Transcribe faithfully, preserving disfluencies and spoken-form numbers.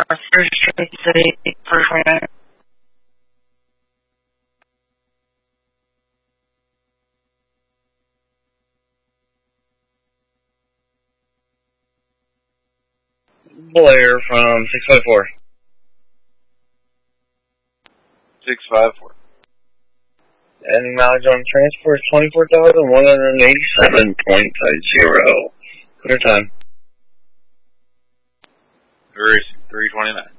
First Street City, first minute. Blair from six five four. six five four. Adding mileage on transport is twenty-four thousand one hundred eighty-seven point five zero. Clear time. Racing three twenty-nine.